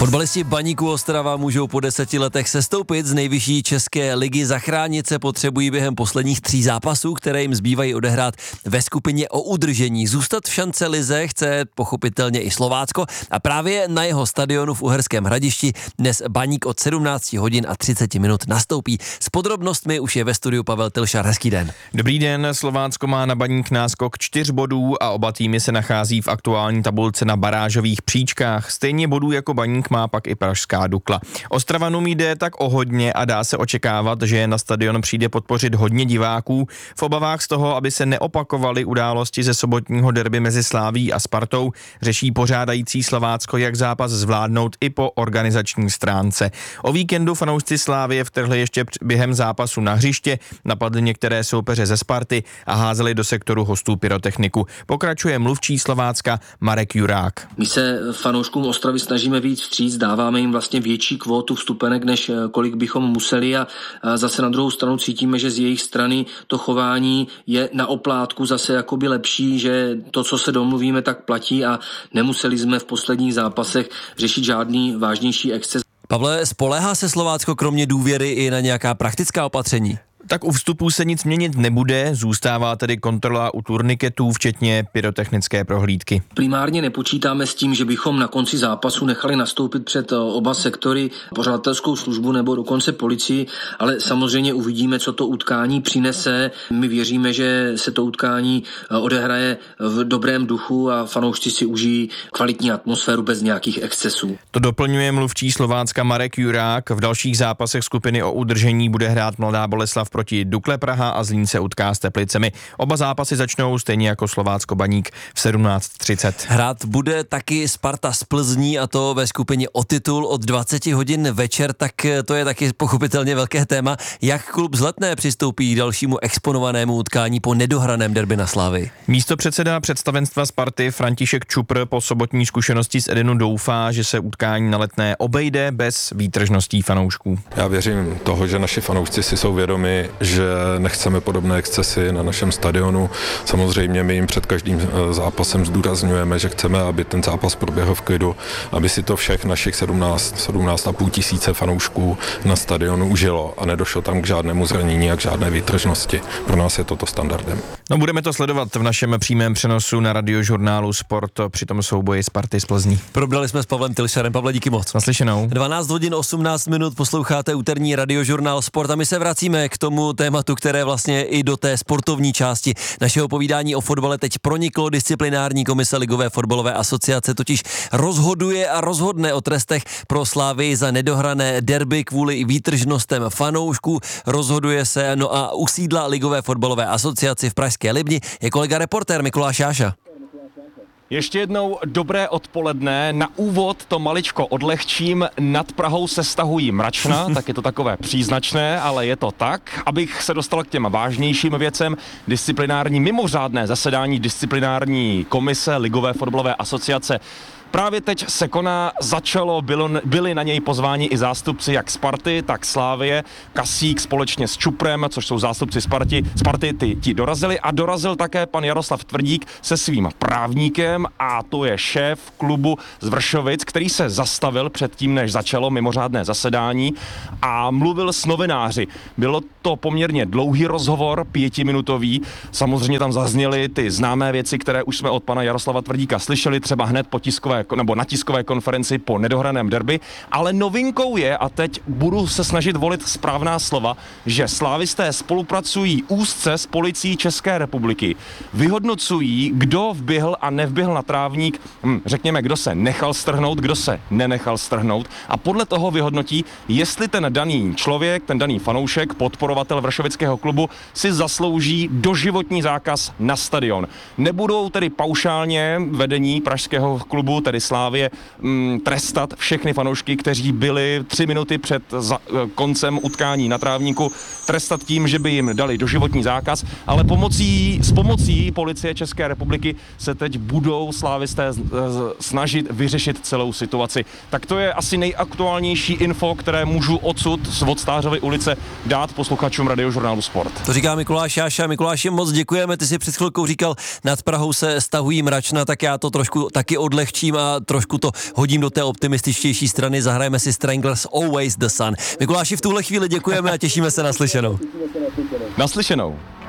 Fotbalisti Baníku Ostrava můžou po 10 letech sestoupit z nejvyšší české ligy. Zachránit se potřebují během posledních 3 zápasů, které jim zbývají odehrát ve skupině o udržení. Zůstat v šance lize chce pochopitelně i Slovácko a právě na jeho stadionu v Uherském Hradišti dnes Baník od 17 hodin a 30 minut nastoupí. S podrobnostmi už je ve studiu Pavel Tylšar. Hezký den. Dobrý den, Slovácko má na Baník náskok 4 bodů a oba týmy se nachází v aktuální tabulce na barážových příčkách. Stejně bodů jako Baník má pak i pražská Dukla. Ostravanům jde tak o hodně a dá se očekávat, že na stadion přijde podpořit hodně diváků. V obavách z toho, aby se neopakovaly události ze sobotního derby mezi Slavií a Spartou, řeší pořádající Slovácko, jak zápas zvládnout i po organizační stránce. O víkendu fanoušci Slavie vtrhli ještě během zápasu na hřiště, napadli některé soupeře ze Sparty a házeli do sektoru hostů pyrotechniku. Pokračuje mluvčí Slovácka Marek Jurák. My se fanouškům Ostravy snažíme víc vstříc, dáváme jim vlastně větší kvótu vstupenek, než kolik bychom museli a zase na druhou stranu cítíme, že z jejich strany to chování je na oplátku zase jakoby lepší, že to, co se domluvíme, tak platí a nemuseli jsme v posledních zápasech řešit žádný vážnější exces. Pavle, spoléhá se Slovácko kromě důvěry i na nějaká praktická opatření? Tak u vstupů se nic měnit nebude, zůstává tedy kontrola u turniketů, včetně pyrotechnické prohlídky. Primárně nepočítáme s tím, že bychom na konci zápasu nechali nastoupit před oba sektory pořadatelskou službu nebo dokonce policii, ale samozřejmě uvidíme, co to utkání přinese. My věříme, že se to utkání odehraje v dobrém duchu a fanoušci si užijí kvalitní atmosféru bez nějakých excesů. To doplňuje mluvčí Slovácka Marek Jurák. V dalších zápasech skupiny o udržení bude hrát Mladá Boleslav proti Dukle Praha a Zlín se utká s Teplicemi. Oba zápasy začnou stejně jako Slovácko Baník v 17:30. Hrát bude taky Sparta z Plzní a to ve skupině o titul od 20 hodin večer, tak to je taky pochopitelně velké téma. Jak klub z Letné přistoupí k dalšímu exponovanému utkání po nedohraném derby na Slavii? Místopředseda představenstva Sparty František Čupr po sobotní zkušenosti z Edenu doufá, že se utkání na Letné obejde bez výtržností fanoušků. Já věřím toho, že naši fanoušci si jsou vědomi, že nechceme podobné excesy na našem stadionu. Samozřejmě my jim před každým zápasem zdůrazňujeme, že chceme, aby ten zápas proběhl v klidu, aby si to všech našich 17,5 tisíce fanoušků na stadionu užilo a nedošlo tam k žádnému zranění a k žádné výtržnosti. Pro nás je toto standardem. No, budeme to sledovat v našem přímém přenosu na radiožurnálu Sport při tom souboji Sparty z Plzní. Probrali jsme s Pavlem Tylšarem. Pavle, díky moc. Naslyšenou. 12 hodin 18 minut posloucháte úterní radiožurnál Sport a my se vracíme k tomu tématu, které vlastně i do té sportovní části našeho povídání o fotbale teď proniklo. Disciplinární komise Ligové fotbalové asociace totiž rozhoduje a rozhodne o trestech pro Slavii za nedohrané derby kvůli výtržnostem fanoušků. Rozhoduje se, no a u sídla Ligové fotbalové asociaci v pražské Libni je kolega reportér Mikuláš Jáša. Ještě jednou dobré odpoledne. Na úvod to maličko odlehčím. Nad Prahou se stahují mračna, tak je to takové příznačné, ale je to tak. Abych se dostal k těm vážnějším věcem, mimořádné zasedání disciplinární komise Ligové fotbalové asociace právě teď se koná, byli na něj pozváni i zástupci jak Sparty, tak Slavie. Kasík společně s Čuprem, což jsou zástupci Sparty, ti dorazili a dorazil také pan Jaroslav Tvrdík se svým právníkem a to je šéf klubu z Vršovic, který se zastavil předtím, než začalo mimořádné zasedání a mluvil s novináři. Bylo to poměrně dlouhý rozhovor, 5minutový. Samozřejmě tam zazněly ty známé věci, které už jsme od pana Jaroslava Tvrdíka slyšeli, třeba hned na tiskové konferenci po nedohraném derby, ale novinkou je, a teď budu se snažit volit správná slova, že slávisté spolupracují úzce s policií České republiky. Vyhodnocují, kdo vběhl a nevběhl na trávník, řekněme, kdo se nechal strhnout, kdo se nenechal strhnout a podle toho vyhodnotí, jestli ten daný člověk, ten daný fanoušek, podporovatel vršovického klubu si zaslouží doživotní zákaz na stadion. Nebudou tedy paušálně vedení pražského klubu, tedy Slávie, trestat všechny fanoušky, kteří byli 3 minuty před koncem utkání na trávníku, trestat tím, že by jim dali doživotní zákaz, ale s pomocí policie České republiky se teď budou slávisté snažit vyřešit celou situaci. Tak to je asi nejaktuálnější info, které můžu odsud z Vodstářovy ulice dát posluchačům radiožurnálu Sport. To říká Mikuláš Jáša. Mikuláši, moc děkujeme. Ty si před chvilkou říkal, nad Prahou se stahují mračna, tak já to trošku taky odlehčím uvidím a trošku to hodím do té optimističtější strany. Zahrajeme si Stranglers Always the Sun. Mikuláši, v tuhle chvíli děkujeme a těšíme se na slyšenou. Naslyšenou.